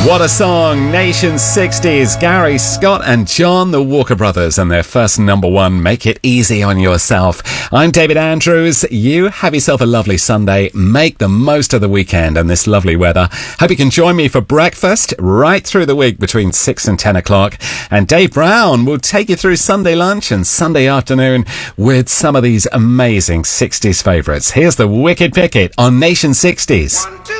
What a song. Nation 60s. Gary Scott and John the Walker Brothers and their first number one, Make It Easy on Yourself. I'm David Andrews. You have yourself a lovely Sunday. Make the most of the weekend and this lovely weather. Hope you can join me for breakfast right through the week between 6 and 10 o'clock. And Dave Brown will take you through Sunday lunch and Sunday afternoon with some of these amazing 60s favourites. Here's the Wicked Picket on Nation 60s. 1, 2.